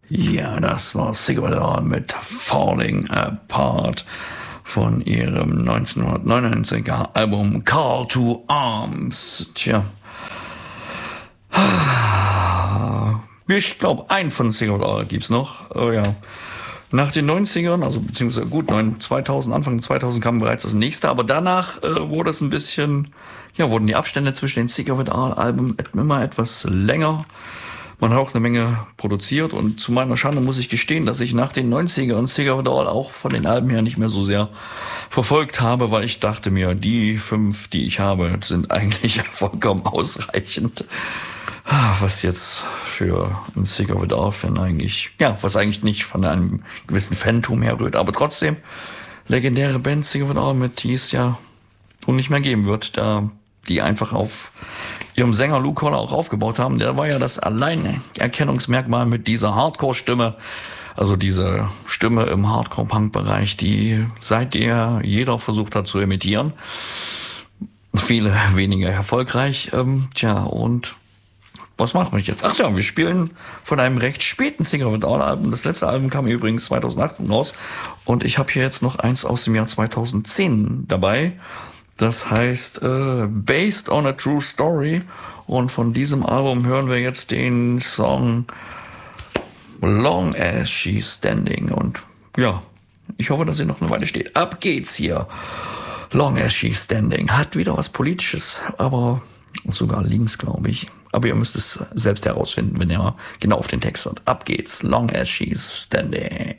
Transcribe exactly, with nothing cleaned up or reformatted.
Ja, das war Cigarette All mit Falling Apart von ihrem neunzehnhundertneunundneunziger Album Call to Arms. Tja. Ich glaube, ein von Cigarette All gibt's noch. Oh ja. Nach den neunzigern, also beziehungsweise gut, zweitausend, Anfang zweitausend kam bereits das nächste, aber danach äh, wurde es ein bisschen, ja, wurden die Abstände zwischen den Cigarette All Alben immer etwas länger. Man hat auch eine Menge produziert und zu meiner Schande muss ich gestehen, dass ich nach den neunzigern Cigarette All auch von den Alben her nicht mehr so sehr verfolgt habe, weil ich dachte mir, die fünf, die ich habe, sind eigentlich vollkommen ausreichend. Was jetzt für einen Cigarette All-Fan eigentlich, ja, was eigentlich nicht von einem gewissen Phantom herrührt, aber trotzdem legendäre Band Cigarette All, mit die es ja nun nicht mehr geben wird, da die einfach auf ihrem Sänger Lou Koller auch aufgebaut haben. Der war ja das Alleinerkennungsmerkmal mit dieser Hardcore-Stimme, also diese Stimme im Hardcore-Punk-Bereich, die seither jeder versucht hat zu imitieren. Viele weniger erfolgreich. Ähm, tja, und was machen wir jetzt? Ach ja, wir spielen von einem recht späten Cigarette All Album. Das letzte Album kam übrigens zweitausendachtzehn raus. Und ich habe hier jetzt noch eins aus dem Jahr zweitausendzehn dabei. Das heißt äh, Based on a True Story. Und von diesem Album hören wir jetzt den Song Long as She's Standing. Und ja, ich hoffe, dass sie noch eine Weile steht. Ab geht's hier. Long as She's Standing. Hat wieder was Politisches, aber sogar links, glaube ich. Aber ihr müsst es selbst herausfinden, wenn ihr genau auf den Text hört. Ab geht's. Long as she's standing.